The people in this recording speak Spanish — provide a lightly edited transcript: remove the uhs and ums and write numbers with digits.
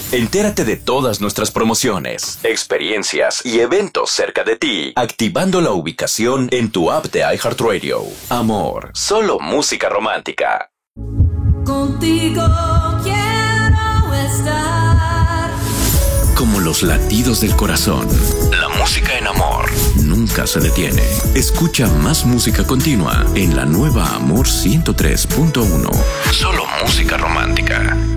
Entérate de todas nuestras promociones, experiencias y eventos cerca de ti, activando la ubicación en tu app de iHeartRadio. Amor, solo música romántica. Contigo quiero estar. Como los latidos del corazón, la música en amor nunca se detiene. Escucha más música continua en la nueva Amor 103.1. Solo música romántica.